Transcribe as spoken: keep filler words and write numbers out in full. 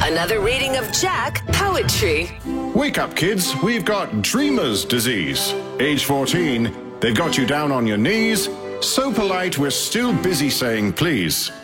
Another reading of Jack Poetry. Wake up, kids. We've got dreamer's disease. Age fourteen, they've got you down on your knees. So polite, we're still busy saying please.